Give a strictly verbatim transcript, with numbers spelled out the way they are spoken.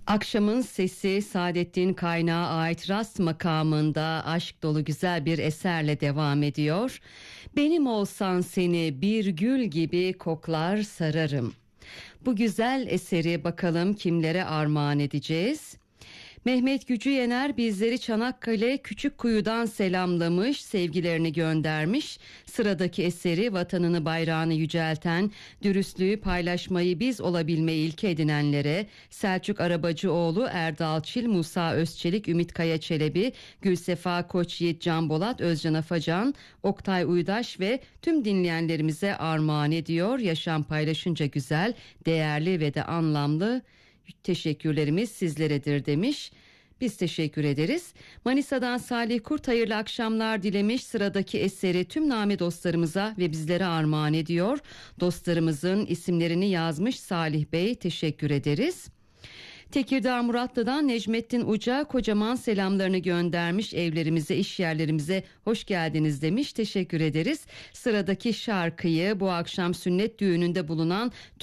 Akşamın Sesi Saadettin Kaynağı ait Rast makamında aşk dolu güzel bir eserle devam ediyor. Benim olsan seni bir gül gibi koklar sararım. Bu güzel eseri bakalım kimlere armağan edeceğiz? Mehmet Gücü Yener bizleri Çanakkale Küçükkuyu'dan selamlamış, sevgilerini göndermiş. Sıradaki eseri vatanını bayrağını yücelten, dürüstlüğü paylaşmayı biz olabilmeyi ilke edinenlere Selçuk Arabacıoğlu, Erdal Çil, Musa Özçelik, Ümit Kaya Çelebi, Gülsefa Koç Yiğit, Can Bolat, Özcan Afacan, Oktay Uydaş ve tüm dinleyenlerimize armağan ediyor. Yaşam paylaşınca güzel, değerli ve de anlamlı. Teşekkürlerimiz sizleredir demiş. Biz teşekkür ederiz. Manisa'dan Salih Kurt hayırlı akşamlar dilemiş. Sıradaki eseri tüm Name dostlarımıza ve bizlere armağan ediyor. Dostlarımızın isimlerini yazmış Salih Bey, teşekkür ederiz. Tekirdağ Muratlı'dan Necmettin Uca kocaman selamlarını göndermiş. Evlerimize, iş yerlerimize hoş geldiniz demiş. Teşekkür ederiz. Sıradaki şarkıyı bu akşam sünnet düğününde bulunan